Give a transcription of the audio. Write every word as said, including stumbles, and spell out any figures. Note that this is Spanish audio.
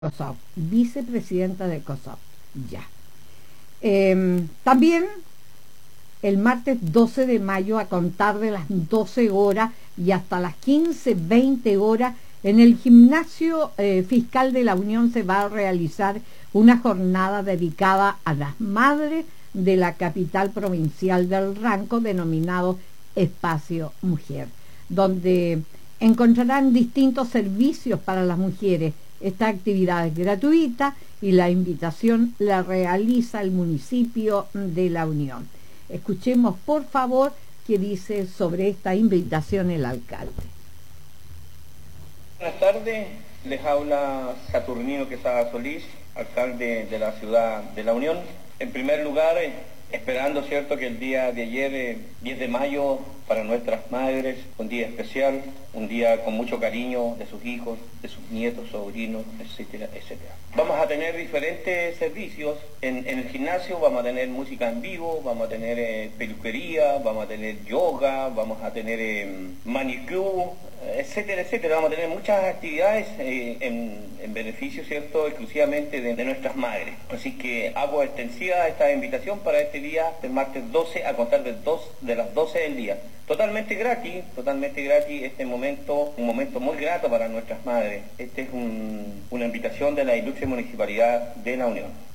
COSOP, vicepresidenta de COSOP, ya. Eh, también el martes doce de mayo, a contar de las doce horas y hasta las quince veinte horas, en el gimnasio eh, fiscal de la Unión se va a realizar una jornada dedicada a las madres de la capital provincial del Ranco, denominado Espacio Mujer, donde encontrarán distintos servicios para las mujeres. Esta actividad es gratuita y la invitación la realiza el municipio de La Unión. Escuchemos, por favor, qué dice sobre esta invitación el alcalde. Buenas tardes, les habla Saturnino Quesada Solís, alcalde de la ciudad de La Unión. En primer lugar, eh, esperando, cierto, que el día de ayer, eh, diez de mayo, para nuestras madres, un día especial, un día con mucho cariño de sus hijos, de sus nietos, sobrinos, etcétera, etcétera. Vamos a tener diferentes servicios en, en el gimnasio. Vamos a tener música en vivo, vamos a tener eh, peluquería, vamos a tener yoga, vamos a tener eh, manicure, etcétera, etcétera. Vamos a tener muchas actividades eh, en, en beneficio, cierto, exclusivamente de, de nuestras madres. Así que hago extensiva esta invitación para este día, el martes doce, a contar de, dos, de las doce del día. Totalmente gratis, totalmente gratis este momento, un momento muy grato para nuestras madres. Esta es un, una invitación de la ilustre Municipalidad de La Unión.